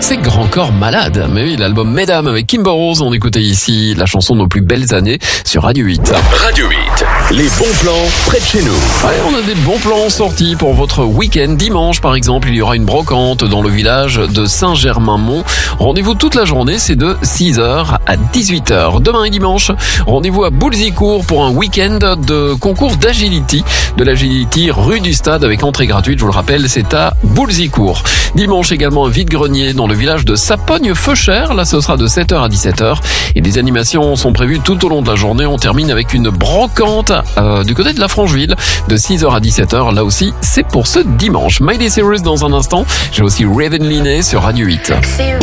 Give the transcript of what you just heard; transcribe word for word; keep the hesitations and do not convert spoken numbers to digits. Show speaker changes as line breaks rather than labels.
c'est Grand Corps Malade. Mais oui, l'album Mesdames avec Kimber Rose, on écoutait ici la chanson de nos plus belles années sur Radio huit.
Radio huit, les bons plans près de chez nous.
Ouais, on a des bons plans sortis pour votre week-end. Dimanche, par exemple, il y aura une brocante dans le village de Saint-Germain-Mont. Rendez-vous toute la journée, c'est de six heures à dix-huit heures. Demain et dimanche, rendez-vous à Boulzicourt pour un week-end de concours d'agility. De l'agility rue du Stade avec entrée gratuite, je vous le rappelle, c'est à Boulzicourt. Dimanche également un vide-grenier dans le village de Sapogne-Feuchères. Là, ce sera de sept heures à dix-sept heures. Et des animations sont prévues tout au long de la journée. On termine avec une brocante euh, du côté de la Francheville de six heures à dix-sept heures. Là aussi, c'est pour ce dimanche. Miley Cyrus dans un instant. J'ai aussi Raven Linney sur Radio huit.